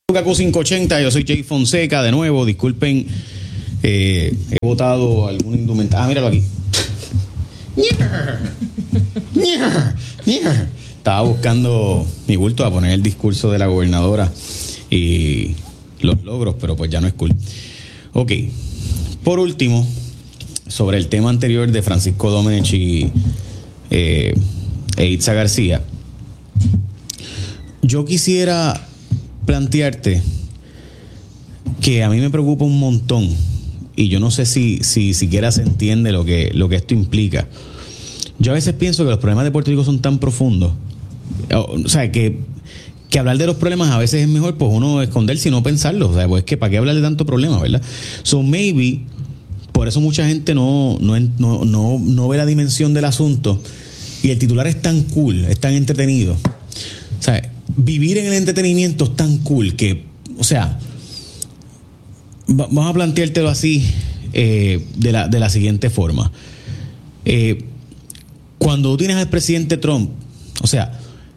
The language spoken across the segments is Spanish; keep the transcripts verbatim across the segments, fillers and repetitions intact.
K Q quinientos ochenta, yo soy Jay Fonseca, de nuevo, disculpen, eh, he botado algún indumentario. Ah, míralo aquí. Estaba buscando mi bulto a poner el discurso de la gobernadora y los logros, pero pues ya no es cool. Ok, por último, sobre el tema anterior de Francisco Domenech y eh, e Itza García, yo quisiera plantearte que a mí me preocupa un montón y yo no sé si, si siquiera se entiende lo que, lo que esto implica. Yo a veces pienso que los problemas de Puerto Rico son tan profundos, o, o sea, que, que hablar de los problemas a veces es mejor pues uno esconderse y no pensarlos. O sea, pues que para qué hablar de tanto problema, ¿verdad? So maybe por eso mucha gente no, no, no, no, no ve la dimensión del asunto y el titular es tan cool, es tan entretenido. O sea, vivir en el entretenimiento es tan cool que, o sea, vamos a planteártelo así, eh, de, la, de la siguiente forma. Eh, cuando tú tienes al presidente Trump, o sea,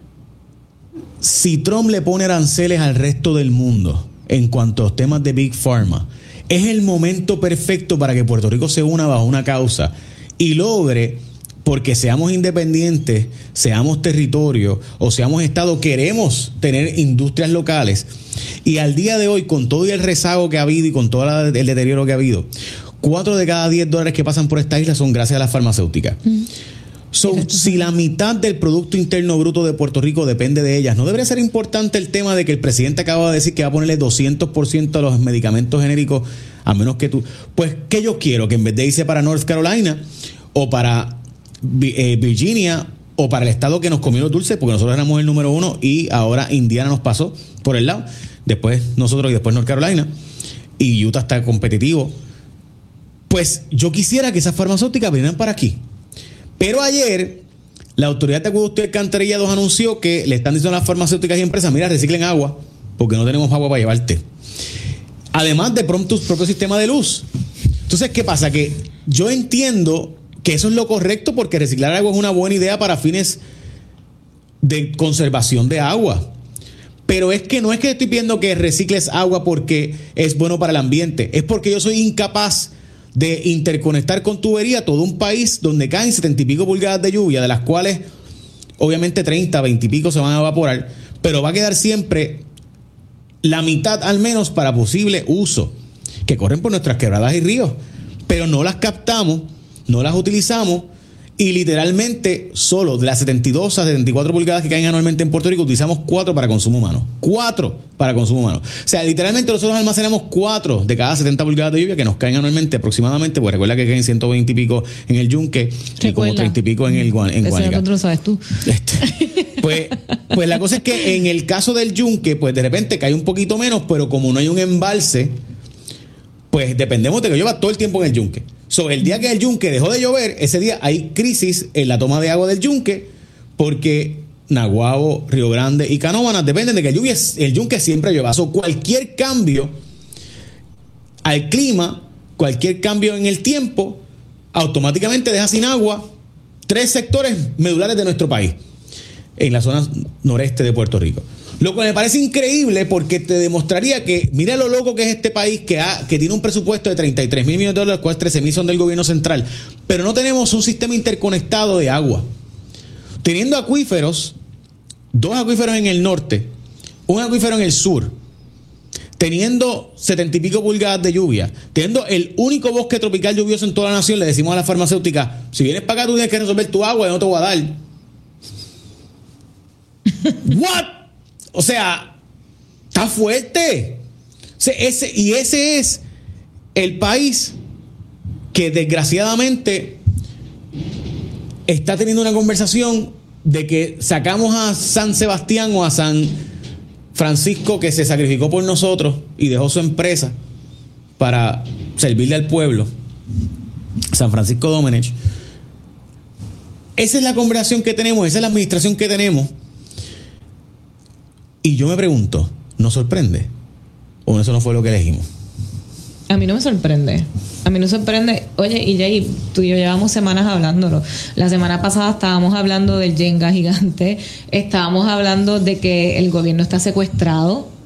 si Trump le pone aranceles al resto del mundo en cuanto a los temas de Big Pharma, es el momento perfecto para que Puerto Rico se una bajo una causa y logre, porque seamos independientes, seamos territorio o seamos estado, queremos tener industrias locales. Y al día de hoy, con todo el rezago que ha habido y con todo el deterioro que ha habido, cuatro de cada diez dólares que pasan por esta isla son gracias a las farmacéuticas. Mm. So, si la mitad del Producto Interno Bruto de Puerto Rico depende de ellas, ¿no debería ser importante el tema de que el presidente acaba de decir que va a ponerle doscientos por ciento a los medicamentos genéricos, a menos que tú... Pues, ¿qué yo quiero? Que en vez de irse para North Carolina o para eh, Virginia o para el estado que nos comió los dulces, porque nosotros éramos el número uno y ahora Indiana nos pasó por el lado, después nosotros y después North Carolina, y Utah está competitivo. Pues yo quisiera que esas farmacéuticas vinieran para aquí. Pero ayer, la Autoridad de Acueducto y Alcantarillados anunció que le están diciendo a las farmacéuticas y empresas, mira, reciclen agua, porque no tenemos agua para llevarte. Además de pronto su propio sistema de luz. Entonces, ¿qué pasa? Que yo entiendo que eso es lo correcto, porque reciclar agua es una buena idea para fines de conservación de agua. Pero es que no es que estoy pidiendo que recicles agua porque es bueno para el ambiente, es porque yo soy incapaz de interconectar con tubería todo un país donde caen setenta y pico pulgadas de lluvia, de las cuales obviamente treinta, veinte y pico se van a evaporar, pero va a quedar siempre la mitad al menos para posible uso, que corren por nuestras quebradas y ríos, pero no las captamos, no las utilizamos y literalmente solo de las setenta y dos a setenta y cuatro pulgadas que caen anualmente en Puerto Rico utilizamos cuatro para consumo humano. cuatro para consumo humano. O sea, literalmente nosotros almacenamos cuatro de cada setenta pulgadas de lluvia que nos caen anualmente aproximadamente, pues recuerda que caen ciento veinte y pico en el Yunque y como treinta y pico en el en Guánica. Eso lo sabes tú. Este, pues, pues la cosa es que en el caso del Yunque, pues de repente cae un poquito menos, pero como no hay un embalse, pues dependemos de que llueva todo el tiempo en el Yunque. So, el día que el Yunque dejó de llover, ese día hay crisis en la toma de agua del Yunque, porque Naguabo, Río Grande y Canóvanas dependen de que el, lluvia, el Yunque siempre llueva. So, cualquier cambio al clima, cualquier cambio en el tiempo, automáticamente deja sin agua tres sectores medulares de nuestro país, en la zona noreste de Puerto Rico. Lo que me parece increíble, porque te demostraría que, mira lo loco que es este país, que, ha, que tiene un presupuesto de treinta y tres mil millones de dólares, los cuales trece mil son del gobierno central, pero no tenemos un sistema interconectado de agua. Teniendo acuíferos, dos acuíferos en el norte, un acuífero en el sur, teniendo setenta y pico pulgadas de lluvia, teniendo el único bosque tropical lluvioso en toda la nación, le decimos a las farmacéuticas, si vienes para acá tú tienes que resolver tu agua y no te voy a dar. ¿What? O sea, está fuerte. O sea, ese, y ese es el país que desgraciadamente está teniendo una conversación de que sacamos a San Sebastián o a San Francisco, que se sacrificó por nosotros y dejó su empresa para servirle al pueblo, San Francisco Domenech. Esa es la conversación que tenemos, esa es la administración que tenemos. Y yo me pregunto, ¿nos sorprende? ¿O eso no fue lo que elegimos? A mí no me sorprende. A mí no me sorprende. Oye, y Jay, tú y yo llevamos semanas hablándolo. La semana pasada estábamos hablando del Jenga gigante. Estábamos hablando de que el gobierno está secuestrado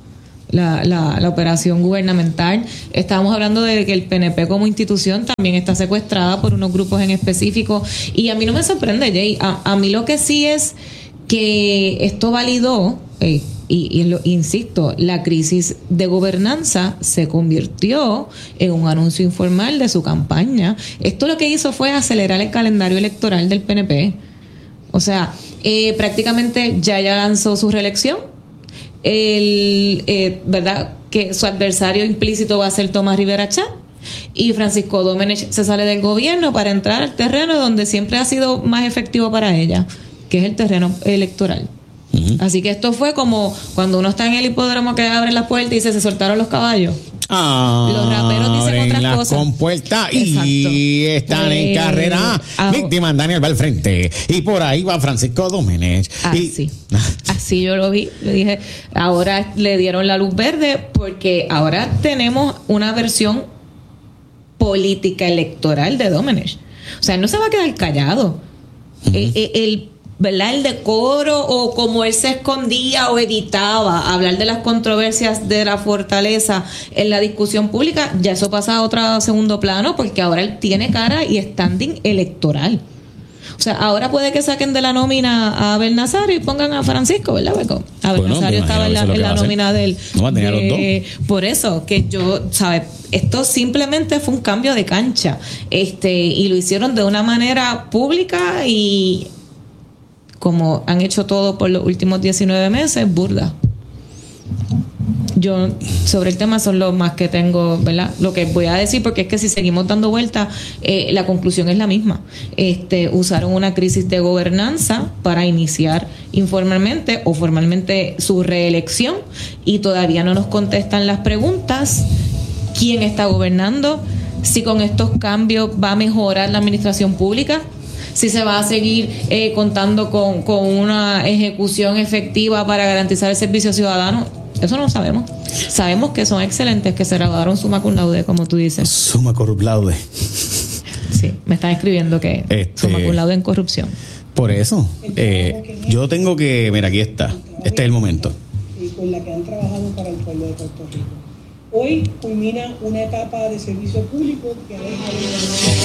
la, la, la operación gubernamental. Estábamos hablando de que el P N P como institución también está secuestrada por unos grupos en específico. Y a mí no me sorprende, Jay. A, a mí lo que sí es que esto validó, eh, y, y lo, insisto, la crisis de gobernanza se convirtió en un anuncio informal de su campaña. Esto lo que hizo fue acelerar el calendario electoral del P N P. O sea, eh, prácticamente ya ya lanzó su reelección. El, eh, ¿verdad? Que su adversario implícito va a ser Tomás Rivera Chat. Y Francisco Domenech se sale del gobierno para entrar al terreno donde siempre ha sido más efectivo para ella, que es el terreno electoral. Uh-huh. Así que esto fue como cuando uno está en el hipódromo que abre la puerta y dice, se soltaron los caballos. Ah, los raperos dicen otras las cosas. compuertas y están eh, en carrera. Ah, víctima Daniel va al frente. Y por ahí va Francisco Domenech. Así. Y... Así yo lo vi. Le dije, ahora le dieron la luz verde porque ahora tenemos una versión política electoral de Domenech. O sea, no se va a quedar callado. Uh-huh. El, el ¿verdad? El decoro o como él se escondía o evitaba hablar de las controversias de la fortaleza en la discusión pública, ya eso pasa a otro segundo plano porque ahora él tiene cara y standing electoral. O sea, ahora puede que saquen de la nómina a Abel Nazario y pongan a Francisco, ¿verdad? Porque Abel bueno, Nazario estaba en la, en la nómina del... No, de, los dos. Por eso, que yo, ¿sabes? Esto simplemente fue un cambio de cancha. este Y lo hicieron de una manera pública y... como han hecho todo por los últimos diecinueve meses, burda. Yo sobre el tema son los más que tengo, ¿verdad? Lo que voy a decir, porque es que si seguimos dando vueltas, eh, la conclusión es la misma. Este, usaron una crisis de gobernanza para iniciar informalmente o formalmente su reelección y todavía no nos contestan las preguntas. ¿Quién está gobernando? Si con estos cambios va a mejorar la administración pública, si se va a seguir eh, contando con, con una ejecución efectiva para garantizar el servicio ciudadano. Eso no lo sabemos. Sabemos que son excelentes, que se graduaron summa cum laude, como tú dices. Summa cum laude. Sí, me están escribiendo que este, summa cum laude en corrupción. Por eso, eh, yo tengo que... Mira, aquí está. Este es el momento. Y con la que han trabajado para el pueblo de Puerto Rico. Hoy culmina una etapa de servicio público que ha dejado